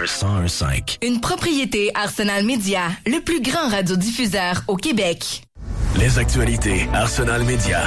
101.5. Une propriété Arsenal Media, le plus grand radiodiffuseur au Québec. Les actualités Arsenal Media.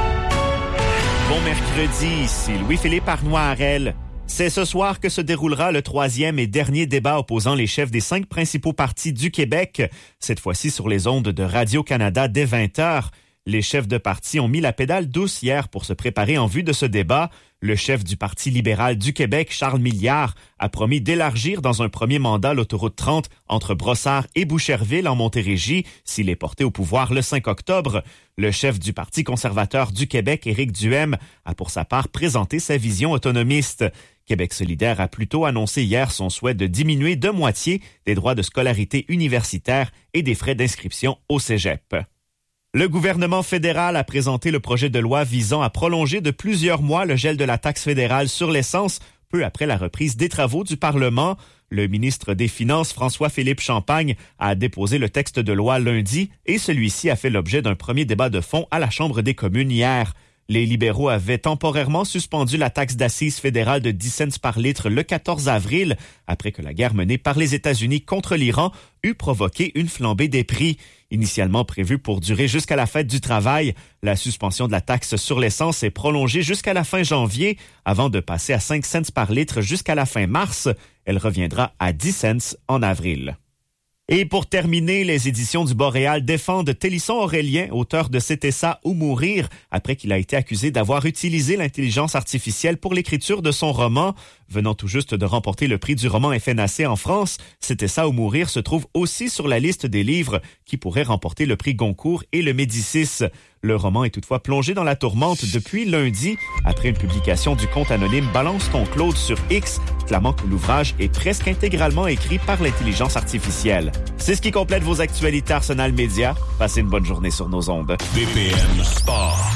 Bon mercredi, ici Louis-Philippe Arnois-Harel. C'est ce soir que se déroulera le 3e et dernier débat opposant les chefs des 5 principaux partis du Québec, cette fois-ci sur les ondes de Radio-Canada dès 20h. Les chefs de parti ont mis la pédale douce hier pour se préparer en vue de ce débat. Le chef du Parti libéral du Québec, Charles Milliard, a promis d'élargir dans un premier mandat l'autoroute 30 entre Brossard et Boucherville en Montérégie s'il est porté au pouvoir le 5 octobre. Le chef du Parti conservateur du Québec, Éric Duhaime, a pour sa part présenté sa vision autonomiste. Québec solidaire a plutôt annoncé hier son souhait de diminuer de moitié des droits de scolarité universitaire et des frais d'inscription au cégep. Le gouvernement fédéral a présenté le projet de loi visant à prolonger de plusieurs mois le gel de la taxe fédérale sur l'essence, peu après la reprise des travaux du Parlement. Le ministre des Finances, François-Philippe Champagne, a déposé le texte de loi lundi et celui-ci a fait l'objet d'un premier débat de fond à la Chambre des communes hier. Les libéraux avaient temporairement suspendu la taxe d'assises fédérale de 10 cents par litre le 14 avril, après que la guerre menée par les États-Unis contre l'Iran eut provoqué une flambée des prix. Initialement prévue pour durer jusqu'à la fête du travail, la suspension de la taxe sur l'essence est prolongée jusqu'à la fin janvier, avant de passer à 5 cents par litre jusqu'à la fin mars. Elle reviendra à 10 cents en avril. Et pour terminer, les éditions du Boréal défendent Télisson Aurélien, auteur de C'était ça ou mourir, après qu'il a été accusé d'avoir utilisé l'intelligence artificielle pour l'écriture de son roman. Venant tout juste de remporter le prix du roman FNAC en France, C'était ça ou mourir se trouve aussi sur la liste des livres qui pourraient remporter le prix Goncourt et le Médicis. Le roman est toutefois plongé dans la tourmente depuis lundi, après une publication du compte anonyme Balance ton Claude sur X, clamant que l'ouvrage est presque intégralement écrit par l'intelligence artificielle. C'est ce qui complète vos actualités Arsenal Media. Passez une bonne journée sur nos ondes. BPM Sport.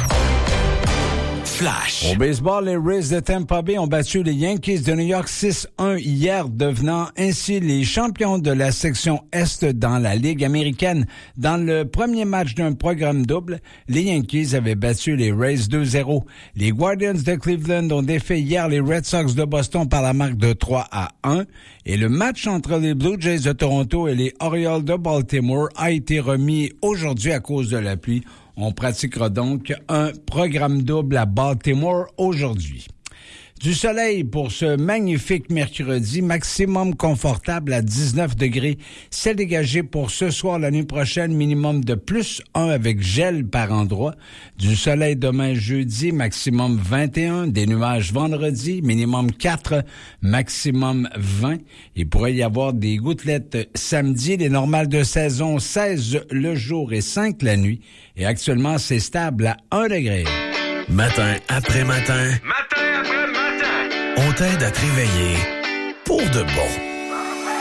Flash. Au baseball, les Rays de Tampa Bay ont battu les Yankees de New York 6-1 hier, devenant ainsi les champions de la section Est dans la Ligue américaine. Dans le premier match d'un programme double, les Yankees avaient battu les Rays 2-0. Les Guardians de Cleveland ont défait hier les Red Sox de Boston par la marque de 3-1. Et le match entre les Blue Jays de Toronto et les Orioles de Baltimore a été remis aujourd'hui à cause de la pluie. On pratiquera donc un programme double à Baltimore aujourd'hui. Du soleil pour ce magnifique mercredi, maximum confortable à 19 degrés. C'est dégagé pour ce soir, la nuit prochaine, minimum de plus 1 avec gel par endroit. Du soleil demain jeudi, maximum 21. Des nuages vendredi, minimum 4, maximum 20. Il pourrait y avoir des gouttelettes samedi, les normales de saison 16 le jour et 5 la nuit. Et actuellement, c'est stable à 1 degré. Matin après matin. On t'aide à te réveiller pour de bon.